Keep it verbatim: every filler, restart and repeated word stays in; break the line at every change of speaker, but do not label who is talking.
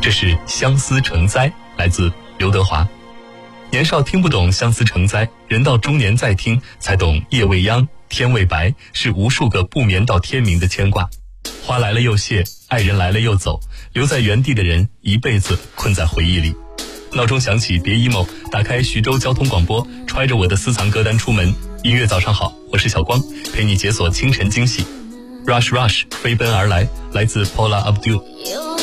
这是《相思成灾》，来自刘德华。年少听不懂相思成灾，人到中年再听才懂夜未央天未白，是无数个不眠到天明的牵挂。花来了又谢，爱人来了又走，留在原地的人一辈子困在回忆里。闹钟响起别 emo， 打开徐州交通广播，揣着我的私藏歌单出门。音乐早上好，我是小光，陪你解锁清晨惊喜。 Rush Rush 飞奔而来，来自 Paula Abdul。